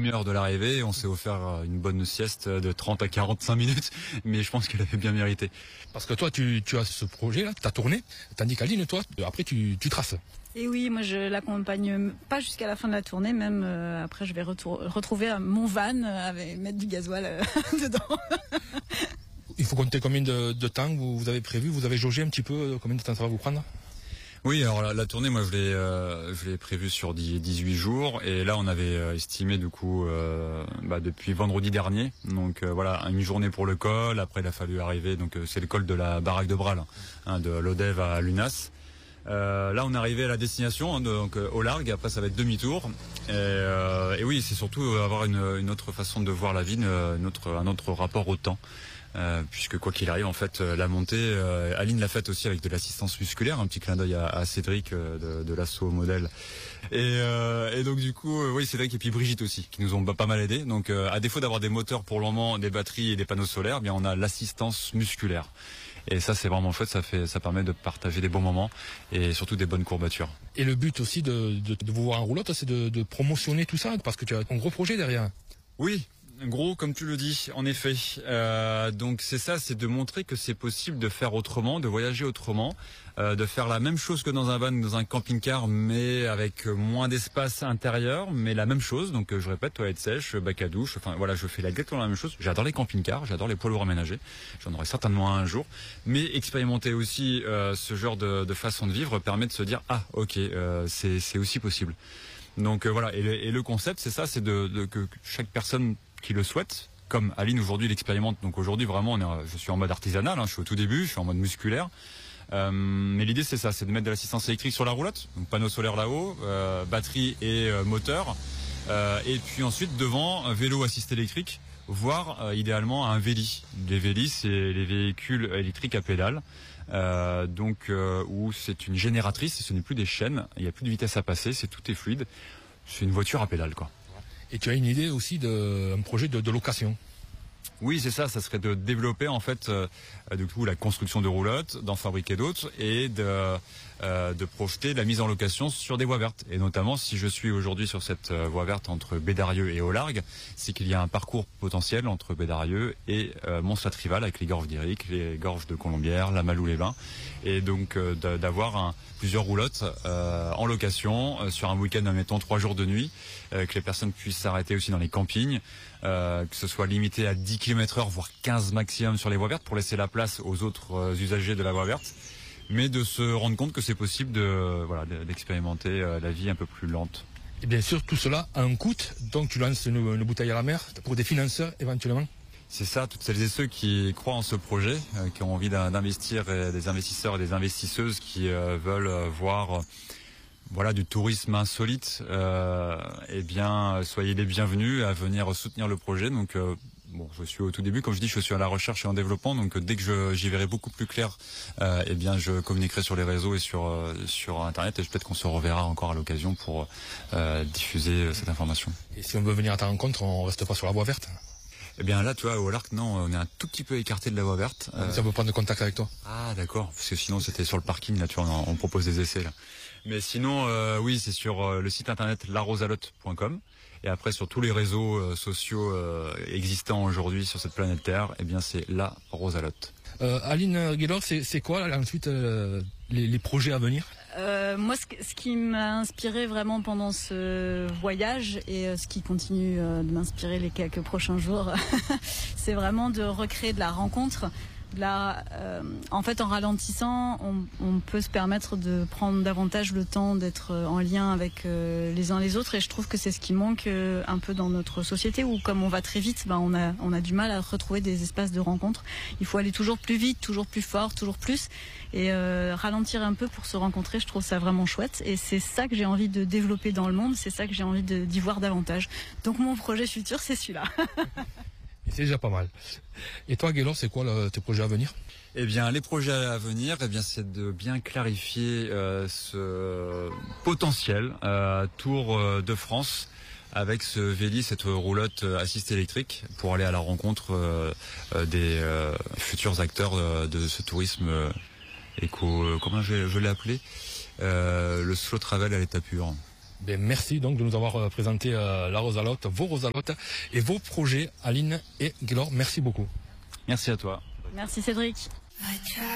demi-heure de l'arrivée. On s'est offert une bonne sieste de 30 à 45 minutes, mais je pense qu'elle avait bien mérité. Parce que toi, tu as ce projet-là, tu as tourné, tandis qu'Aline, toi, après, tu traces. Et oui, moi je l'accompagne pas jusqu'à la fin de la tournée, même après je vais retrouver mon van avec mettre du gasoil dedans. Il faut compter combien de temps vous avez prévu, vous avez jaugé un petit peu combien de temps ça va vous prendre? Oui, alors la tournée, moi je l'ai prévue sur 18 jours, et là on avait estimé du coup depuis vendredi dernier. Donc voilà, une journée pour le col. Après il a fallu arriver, donc c'est le col de la Baraque de Bral, de Lodève à Lunas. Là on est arrivé à la destination, donc au largue. Après ça va être demi-tour, et oui, c'est surtout avoir une autre façon de voir la vie, un autre rapport au temps. Puisque quoi qu'il arrive, en fait, la montée, Aline l'a faite aussi avec de l'assistance musculaire, un petit clin d'œil à Cédric de l'assaut modèle. Et donc du coup, oui, Cédric et puis Brigitte aussi, qui nous ont pas mal aidé. Donc à défaut d'avoir des moteurs pour le moment, des batteries et des panneaux solaires, bien on a l'assistance musculaire. Et ça, c'est vraiment chouette, ça permet de partager des bons moments et surtout des bonnes courbatures. Et le but aussi de vous voir en roulotte, c'est de promotionner tout ça, parce que tu as un gros projet derrière. Oui. Gros, comme tu le dis, en effet. Donc c'est ça, c'est de montrer que c'est possible de faire autrement, de voyager autrement, de faire la même chose que dans un van, dans un camping-car, mais avec moins d'espace intérieur, mais la même chose. Donc je répète, toilette sèche, bac à douche. Enfin voilà, je fais exactement la même chose. J'adore les camping-cars, j'adore les poids lourds aménagés. J'en aurai certainement un jour. Mais expérimenter aussi ce genre de façon de vivre permet de se dire c'est aussi possible. Donc voilà, et le concept, c'est ça, c'est que chaque personne qui le souhaite, comme Aline aujourd'hui l'expérimente. Donc aujourd'hui vraiment, je suis en mode artisanal, je suis au tout début, je suis en mode musculaire. Mais l'idée c'est ça, c'est de mettre de l'assistance électrique sur la roulotte, donc panneau solaire là-haut, batterie et moteur, et puis ensuite devant un vélo assisté électrique, voire idéalement un véli. Les vélis, c'est les véhicules électriques à pédales. Où c'est une génératrice, ce n'est plus des chaînes, il n'y a plus de vitesse à passer, tout est fluide. C'est une voiture à pédales, quoi. Et tu as une idée aussi d'un projet de location? Oui, c'est ça serait de développer en fait du coup la construction de roulottes, d'en fabriquer d'autres et de projeter la mise en location sur des voies vertes. Et notamment, si je suis aujourd'hui sur cette voie verte entre Bédarieux et Au-Largue, c'est qu'il y a un parcours potentiel entre Bédarieux et Mons-la-Trival avec les gorges d'Iric, les gorges de Colombières, la Malou-les-Bains, et donc d'avoir plusieurs roulottes en location sur un week-end, admettons 3 jours de nuit, que les personnes puissent s'arrêter aussi dans les campings, que ce soit limité à 10 km/h, voire 15 maximum sur les voies vertes pour laisser la place aux autres usagers de la voie verte, mais de se rendre compte que c'est possible d'expérimenter la vie un peu plus lente. Et bien sûr, tout cela a un coût, donc tu lances une bouteille à la mer pour des financeurs éventuellement. C'est ça, toutes celles et ceux qui croient en ce projet, qui ont envie d'investir, des investisseurs et des investisseuses qui veulent voir du tourisme insolite, soyez les bienvenus à venir soutenir le projet. Donc je suis au tout début, comme je dis, je suis à la recherche et en développement, donc dès que j'y verrai beaucoup plus clair, je communiquerai sur les réseaux et sur internet, et peut-être qu'on se reverra encore à l'occasion pour diffuser cette information. Et si on veut venir à ta rencontre, on reste pas sur la voie verte? Eh bien là, tu vois, au Larc, non, on est un tout petit peu écarté de la voie verte. Ça peut prendre contact avec toi? Ah d'accord, parce que sinon c'était sur le parking, là, tu vois, on propose des essais là. Mais sinon, oui, c'est sur le site internet larosalotte.com. Et après, sur tous les réseaux sociaux existants aujourd'hui sur cette planète Terre, eh bien c'est la Rosalotte. Aline Guélor, c'est quoi là, ensuite les projets à venir? Moi, ce qui m'a inspiré vraiment pendant ce voyage et ce qui continue de m'inspirer les quelques prochains jours, c'est vraiment de recréer de la rencontre. En fait, en ralentissant, on peut se permettre de prendre davantage le temps d'être en lien avec les uns les autres, et je trouve que c'est ce qui manque un peu dans notre société, où comme on va très vite, on a du mal à retrouver des espaces de rencontre. Il faut aller toujours plus vite, toujours plus fort, toujours plus, et ralentir un peu pour se rencontrer. Je trouve ça vraiment chouette, et c'est ça que j'ai envie de développer dans le monde, c'est ça que j'ai envie d'y voir davantage. Donc mon projet futur, c'est celui-là. Et c'est déjà pas mal. Et toi, Guélor, c'est quoi tes projets à venir? Eh bien, les projets à venir, c'est de bien clarifier ce potentiel Tour de France avec ce Véli, cette roulotte assistée électrique, pour aller à la rencontre des futurs acteurs de ce tourisme comment je l'ai appelé, le slow travel à l'état pur. Ben, merci donc de nous avoir présenté la Rosalotte, vos Rosalottes et vos projets, Aline et Glor. Merci beaucoup. Merci à toi. Merci Cédric.